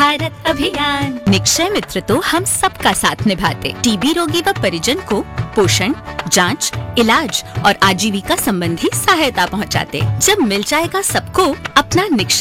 भारत अभियान। निक्षय मित्र तो हम सबका साथ निभाते। टीबी रोगी व परिजन को पोषण, जांच, इलाज और आजीविका संबंधी सहायता पहुंचाते। जब मिल जाएगा सबको अपना निक्षय